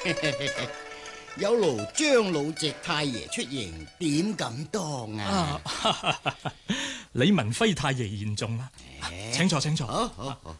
有勞張老席太爺出迎，點敢當啊？ 李文輝太爺言重啦，請坐，請坐。 好。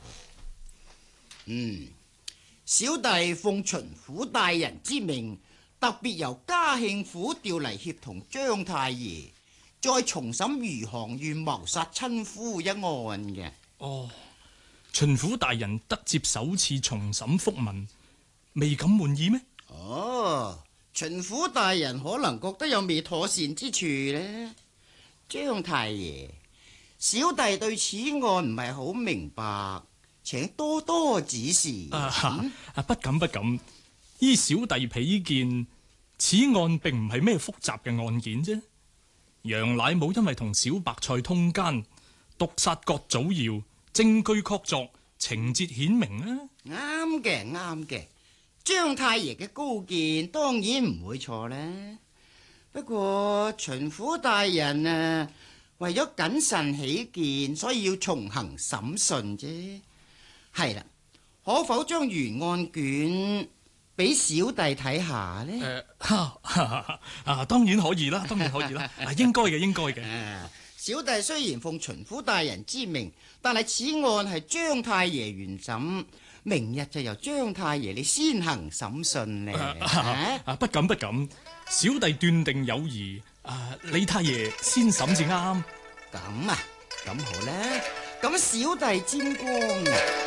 小弟奉巡撫大人之命，特別由嘉慶府調嚟協同張太爺，再重審餘杭縣謀殺親夫一案嘅。 巡撫大人得接首次重審覆文，未感滿意咩？ 巡撫大人可能覺得有未妥善之處呢。張太爺，小弟對此案唔係好明白，請多多指示。 不敢。依小弟鄙見，此案並唔係咩複雜嘅案件啫。楊乃武因為同小白菜通姦，毒殺郭祖堯，證據確鑿，情節顯明啊。 啱嘅。張太爺嘅高見當然唔會錯啦。不過巡撫大人啊，為咗謹慎起見，所以要重行審訊啫。係啦，可否將原案卷俾小弟睇下呢？ 當然可以啦，應該嘅。 小弟雖然奉巡撫大人之命，但係此案係張太爺原審，明日就由張太爺你先行審訊呢。 不敢，小弟斷定有疑，李太爺先審至啱。 咁好啦，咁小弟沾光。